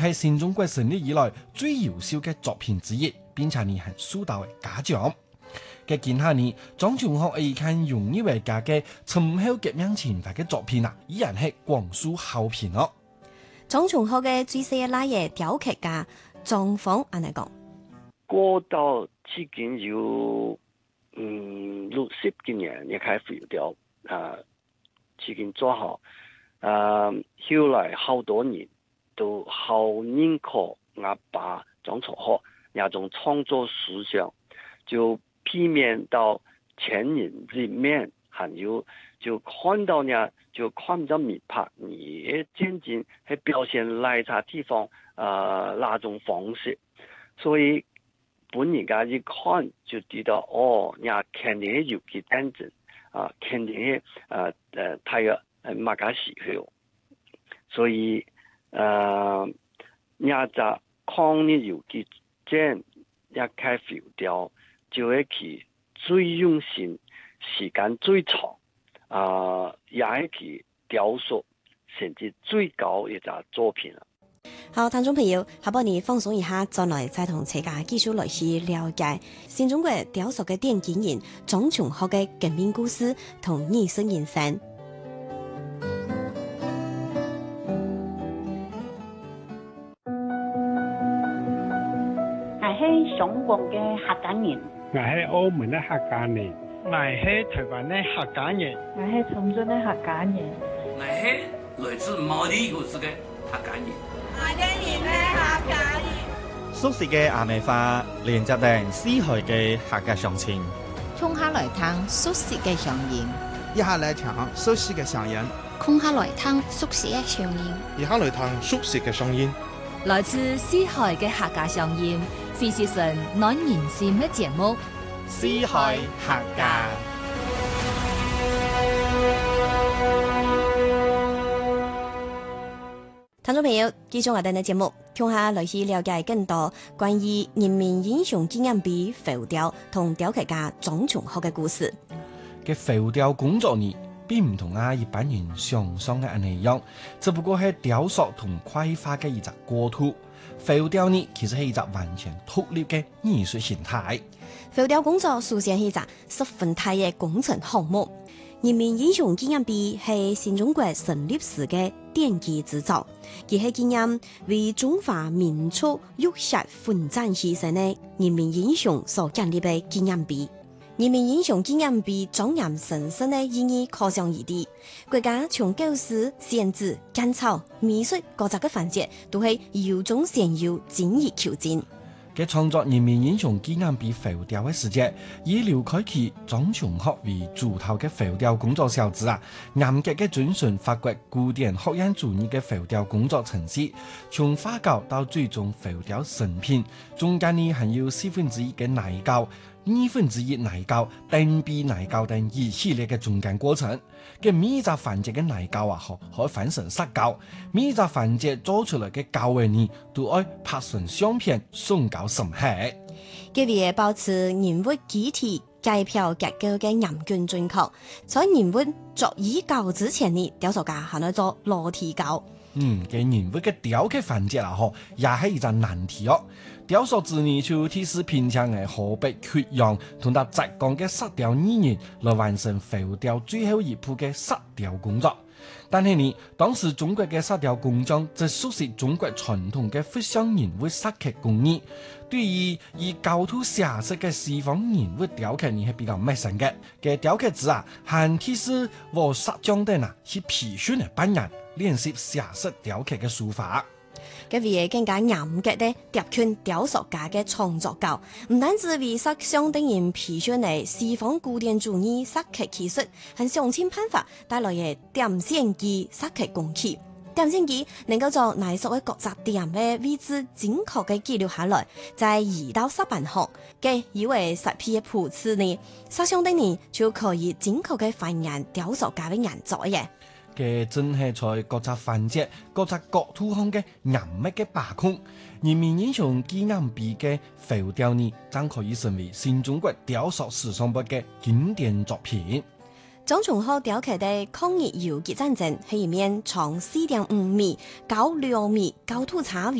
係新中國成立以來最優秀嘅作品之一，並且係受到嘉獎。嘅見下呢，莊重學一看容易為家嘅陳後革命情懷嘅作品啊，依然係廣受好評咯。 莊重學嘅最細嘅拉嘢雕刻家莊豐安嚟講， 過到至今有60幾年也開始雕至今做好後來好多年都好認可我爸莊重學那種創作思想，就避免到前人入面，還有就看到呢，就看到米拍，你漸漸係表現來啥地方那種方式，所以本人家一看就知道，哦，你肯定係有幾認真肯定係睇個乜家喜好，所以你就看你有幾正一開浮雕。就係佢最用心、時間最長，也係佢雕塑成績最高一隻作品啦。 好，聽眾朋友，下半年放鬆一下，再來再同大家繼續來去了解新中國雕塑嘅奠基人莊重學嘅革命故事同藝術人生。 我係上廣嘅客家人。 我係澳門的客家人， 我係台灣的客家人， 我係長春的客家人， 我係來自毛里求斯的客家人， 我哋係客家人。 熟悉嘅阿美花，連接定思海嘅客家鄉親， 空下來聽熟悉嘅鄉音， 一下來聽熟悉嘅鄉音， 空下來聽熟悉嘅鄉音， 一下來聽熟悉嘅鄉音， 來自思海嘅客家鄉音。非是神暖人心嘅節目， 思海客家。 聽眾朋友，繼續我哋嘅節目，聽下來去了解更多關於人民英雄紀念碑浮雕同雕刻家莊重學嘅故事。 嘅浮雕工作呢，並唔同一般人想象嘅咁樣，只不過係雕塑同繪畫嘅一隻過渡。浮雕呢，其實係一隻完全獨立嘅藝術形態。 浮雕工作首先係一隻十分大嘅工程項目。人民英雄紀念碑係新中國成立時嘅奠基之作，佢係紀念為中華民族浴血奮戰犧牲嘅人民英雄所建立嘅紀念碑。人民英雄紀念碑莊嚴神聖嘅意義可想而知，國家從舊時、縣治、建造、美術各個嘅環節都係有中先有，精益求精。 嘅創作人民英雄紀念碑浮雕嘅時節，以劉開啟、莊重學為主頭嘅浮雕工作小組嚴格嘅遵循法國古典學院主義嘅浮雕工作程序，從花稿到最終浮雕成品，中間呢還有1/4嘅泥膠、1/2泥膠、定壁泥膠等一系列嘅中間過程。嘅每一隻環節嘅泥膠可以反成石膠，每一隻環節做出來嘅膠位呢，都愛拍成相片送到審核。 佢為保持人物機體計票結構嘅嚴謹準確，在人物作移膠之前呢，雕塑家還要做裸體膠。 嘅人物嘅雕刻環節也係一個難題哦。雕塑之呢就提示平常嘅河北缺氧同埋浙江嘅石雕藝人來完成浮雕最後一步嘅石雕工作。但係呢，當時中國嘅石雕工匠則熟悉中國傳統嘅佛像人物石刻工藝，對於以構圖寫實嘅西方人物雕刻呢係比較陌生嘅。嘅雕刻者還提示和石匠等去培訓嘅班人練習寫實雕刻嘅手法。 佢為更加嚴格嘅特權雕塑家嘅創作教，唔單止為石像等人培訓嚟西方古典主義石刻技術，係上千辦法帶來嘅點線機石刻工藝。點線機能夠將泥塑嘅各個點嘅位置精確嘅記錄下來，再移到石板上，嘅以為石片嘅譜次呢，石像等人就可以精確嘅還原雕塑家嘅原作嘅。 嘅真係在各個環節、各個角度上嘅嚴密嘅把控，人民英雄紀念碑嘅浮雕呢，將可以成為新中國雕塑史上部嘅經典作品。 莊重學雕刻嘅抗日游擊戰爭係一面長4.5米、高6米、高度差